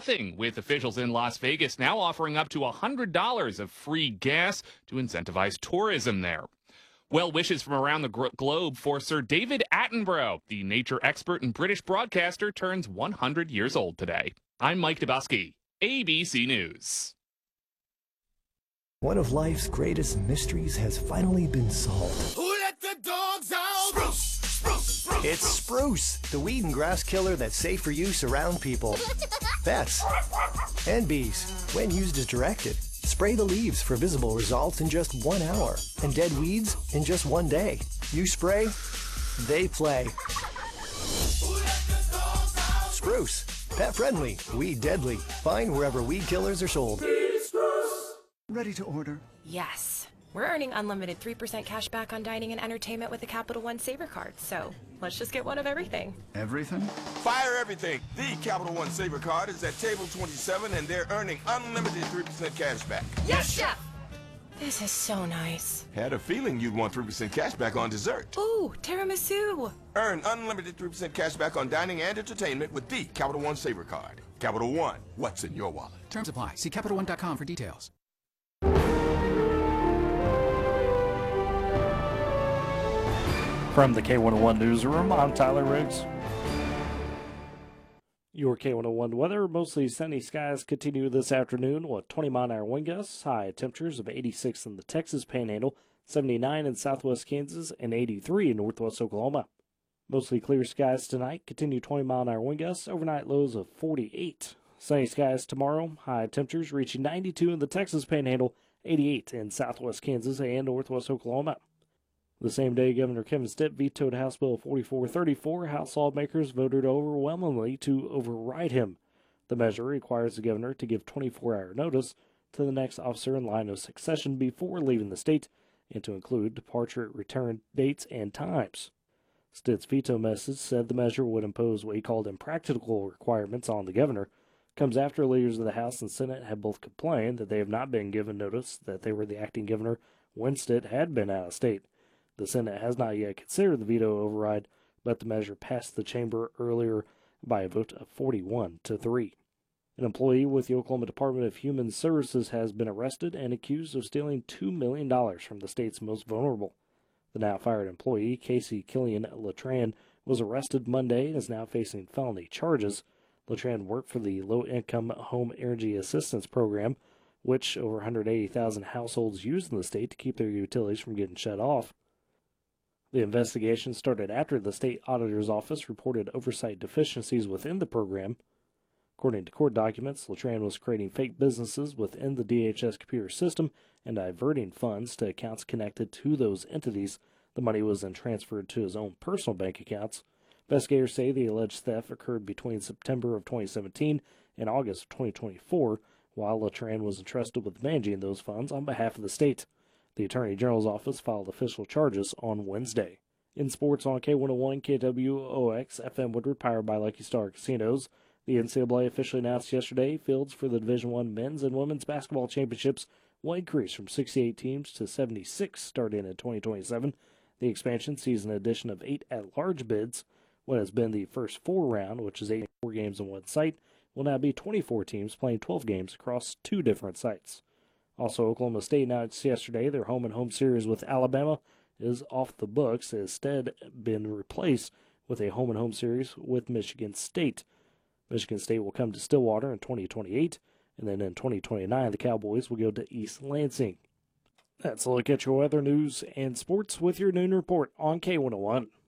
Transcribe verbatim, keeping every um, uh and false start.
nothing, with officials in Las Vegas now offering up to one hundred dollars of free gas to incentivize tourism there. Well wishes from around the gro- globe for Sir David Attenborough. The nature expert and British broadcaster turns one hundred years old today. I'm Mike Dubusky, A B C News. One of life's greatest mysteries has finally been solved. Who let the dogs out? Spruce, spruce, spruce. It's Spruce, the weed and grass killer that's safe for use around people, pets, and bees. When used as directed, spray the leaves for visible results in just one hour, and dead weeds in just one day. You spray, they play. Who let the dogs out? Spruce, pet friendly, weed deadly. Find wherever weed killers are sold. Ready to order? Yes. We're earning unlimited three percent cash back on dining and entertainment with the Capital One Saver Card, so let's just get one of everything. Everything? Fire everything. The Capital One Saver Card is at table twenty-seven, and they're earning unlimited three percent cash back. Yes, Chef! This is so nice. Had a feeling you'd want three percent cash back on dessert. Ooh, tiramisu. Earn unlimited three percent cash back on dining and entertainment with the Capital One Saver Card. Capital One, what's in your wallet? Terms apply. See Capital One dot com for details. From the K one oh one Newsroom, I'm Tyler Riggs. Your K one oh one weather, mostly sunny skies continue this afternoon with twenty mile an hour wind gusts, high temperatures of eighty-six in the Texas Panhandle, seventy-nine in southwest Kansas, and eighty-three in northwest Oklahoma. Mostly clear skies tonight, continue twenty mile an hour wind gusts, overnight lows of forty-eight. Sunny skies tomorrow, high temperatures reaching ninety-two in the Texas Panhandle, eighty-eight in southwest Kansas and northwest Oklahoma. The same day, Governor Kevin Stitt vetoed House Bill forty-four thirty-four. House lawmakers voted overwhelmingly to override him. The measure requires the governor to give twenty-four hour notice to the next officer in line of succession before leaving the state, and to include departure, return dates, and times. Stitt's veto message said the measure would impose what he called impractical requirements on the governor. Comes after leaders of the House and Senate have both complained that they have not been given notice that they were the acting governor when Stitt had been out of state. The Senate has not yet considered the veto override, but the measure passed the chamber earlier by a vote of forty-one to three. An employee with the Oklahoma Department of Human Services has been arrested and accused of stealing two million dollars from the state's most vulnerable. The now-fired employee, Casey Killian Latran, was arrested Monday and is now facing felony charges. Latran worked for the Low-Income Home Energy Assistance Program, which over one hundred eighty thousand households use in the state to keep their utilities from getting shut off. The investigation started after the state auditor's office reported oversight deficiencies within the program. According to court documents, Latran was creating fake businesses within the D H S computer system and diverting funds to accounts connected to those entities. The money was then transferred to his own personal bank accounts. Investigators say the alleged theft occurred between September of twenty seventeen and August of twenty twenty-four, while Latran was entrusted with managing those funds on behalf of the state. The Attorney General's office filed official charges on Wednesday. In sports on K one oh one, K W O X, F M Woodward, powered by Lucky Star Casinos, the N C double A officially announced yesterday fields for the Division One men's and women's basketball championships will increase from sixty-eight teams to seventy-six starting in twenty twenty-seven. The expansion sees an addition of eight at-large bids. What has been the first four round, which is eighty-four games on one site, will now be twenty-four teams playing twelve games across two different sites. Also, Oklahoma State announced yesterday their home-and-home series with Alabama is off the books, has instead been replaced with a home-and-home series with Michigan State. Michigan State will come to Stillwater in twenty twenty-eight, and then in twenty twenty-nine, the Cowboys will go to East Lansing. That's a look at your weather, news, and sports with your noon report on K one oh one.